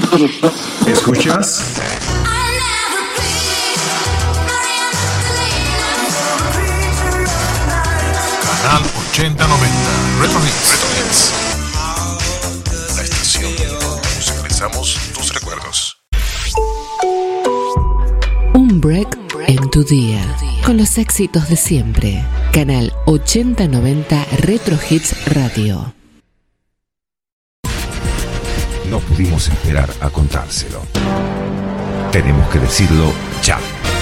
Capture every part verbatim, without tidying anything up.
¿Escuchas? Canal ochenta noventa Retro Hits. Retro Hits. La estación donde musicalizamos tus recuerdos. Un break en tu día con los éxitos de siempre. Canal ochenta noventa Retro Hits Radio. No pudimos esperar a contárselo. Tenemos que decirlo ya.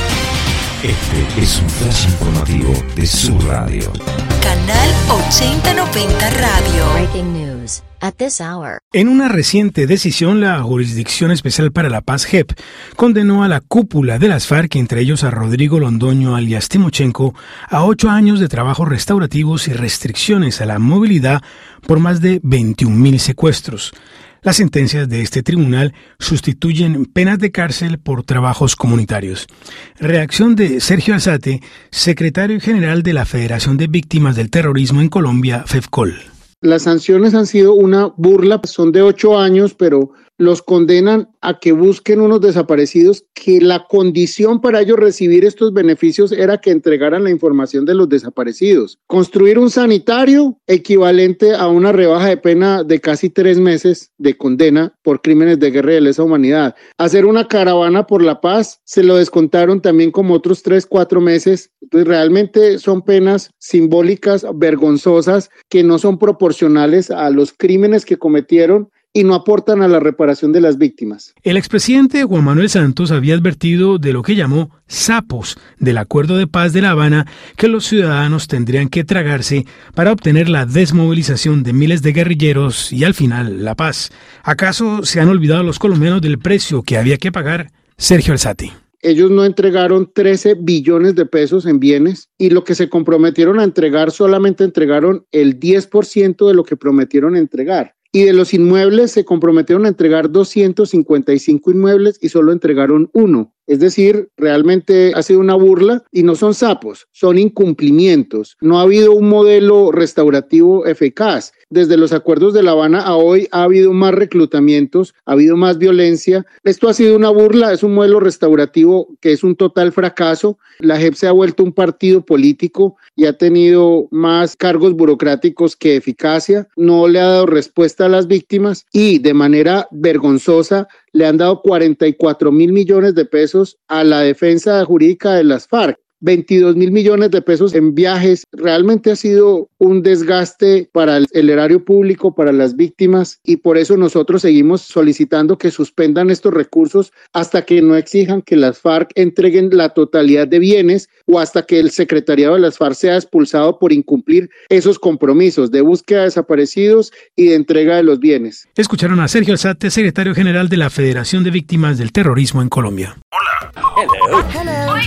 Este es un flash informativo de su radio. Canal ochenta noventa Radio. Breaking news at this hour. En una reciente decisión, la Jurisdicción Especial para la Paz, J E P, condenó a la cúpula de las FARC, entre ellos a Rodrigo Londoño alias Timochenko, a ocho años de trabajos restaurativos y restricciones a la movilidad por más de veintiún mil secuestros. Las sentencias de este tribunal sustituyen penas de cárcel por trabajos comunitarios. Reacción de Sergio Alzate, secretario general de la Federación de Víctimas del Terrorismo en Colombia, FEVCOL. Las sanciones han sido una burla, son de ocho años, pero los condenan a que busquen unos desaparecidos que la condición para ellos recibir estos beneficios era que entregaran la información de los desaparecidos. Construir un sanitario equivalente a una rebaja de pena de casi tres meses de condena por crímenes de guerra y de lesa humanidad. Hacer una caravana por la paz se lo descontaron también como otros tres, cuatro meses. Entonces realmente son penas simbólicas, vergonzosas, que no son proporcionales a los crímenes que cometieron y no aportan a la reparación de las víctimas. El expresidente Juan Manuel Santos había advertido de lo que llamó sapos del Acuerdo de Paz de La Habana que los ciudadanos tendrían que tragarse para obtener la desmovilización de miles de guerrilleros y al final la paz. ¿Acaso se han olvidado los colombianos del precio que había que pagar? Sergio Alzate. Ellos no entregaron trece billones de pesos en bienes y lo que se comprometieron a entregar solamente entregaron el diez por ciento de lo que prometieron entregar. Y de los inmuebles se comprometieron a entregar doscientos cincuenta y cinco inmuebles y solo entregaron uno. Es decir, realmente ha sido una burla y no son sapos, son incumplimientos. No ha habido un modelo restaurativo eficaz. Desde los acuerdos de La Habana a hoy ha habido más reclutamientos, ha habido más violencia. Esto ha sido una burla, es un modelo restaurativo que es un total fracaso. La J E P se ha vuelto un partido político y ha tenido más cargos burocráticos que eficacia. No le ha dado respuesta a las víctimas y de manera vergonzosa le han dado cuarenta y cuatro mil millones de pesos a la defensa jurídica de las FARC. veintidós mil millones de pesos en viajes. Realmente ha sido un desgaste para el, el erario público, para las víctimas, y por eso nosotros seguimos solicitando que suspendan estos recursos hasta que no exijan que las FARC entreguen la totalidad de bienes o hasta que el secretariado de las FARC sea expulsado por incumplir esos compromisos de búsqueda de desaparecidos y de entrega de los bienes. Escucharon a Sergio Alzate, secretario general de la Federación de Víctimas del Terrorismo en Colombia. Hola. Hello. Hello.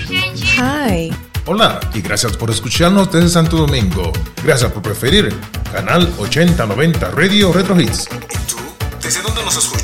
Hi. Hola y gracias por escucharnos desde Santo Domingo. Gracias por preferir Canal ochenta noventa Radio Retro Hits. ¿Y tú? ¿Desde dónde nos escuchas?